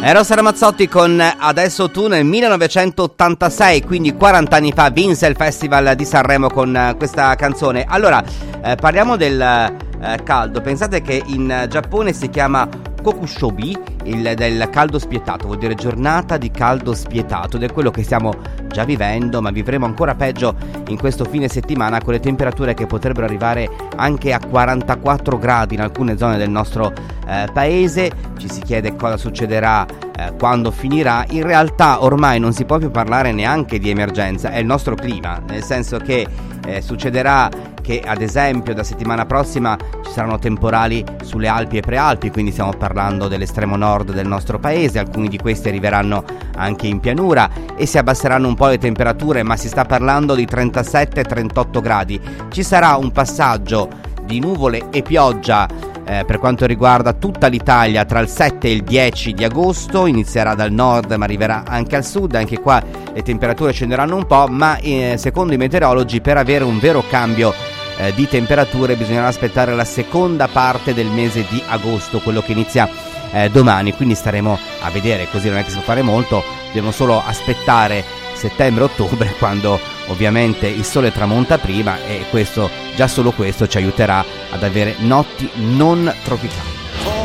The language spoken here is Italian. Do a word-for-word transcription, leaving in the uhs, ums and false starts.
Eros Ramazzotti con Adesso tu nel millenovecentottantasei, quindi quaranta anni fa, vinse il Festival di Sanremo con questa canzone. Allora, eh, parliamo del eh, caldo. Pensate che in Giappone si chiama Kokushobi, il del caldo spietato, vuol dire giornata di caldo spietato, ed è quello che stiamo già vivendo, ma vivremo ancora peggio in questo fine settimana, con le temperature che potrebbero arrivare anche a quarantaquattro gradi in alcune zone del nostro eh, paese. Ci si chiede cosa succederà eh, quando finirà. In realtà ormai non si può più parlare neanche di emergenza, è il nostro clima, nel senso che eh, succederà che ad esempio da settimana prossima ci saranno temporali sulle Alpi e Prealpi, quindi stiamo parlando dell'estremo nord del nostro paese, alcuni di questi arriveranno anche in pianura e si abbasseranno un po' le temperature, ma si sta parlando di trentasette trentotto gradi. Ci sarà un passaggio di nuvole e pioggia eh, per quanto riguarda tutta l'Italia tra il sette e il dieci di agosto, inizierà dal nord ma arriverà anche al sud, anche qua le temperature scenderanno un po', ma eh, secondo i meteorologi per avere un vero cambio Eh, di temperature bisognerà aspettare la seconda parte del mese di agosto, quello che inizia eh, domani, quindi staremo a vedere, così non è che si può fare molto, dobbiamo solo aspettare settembre-ottobre, quando ovviamente il sole tramonta prima, e questo, già solo questo ci aiuterà ad avere notti non tropicali.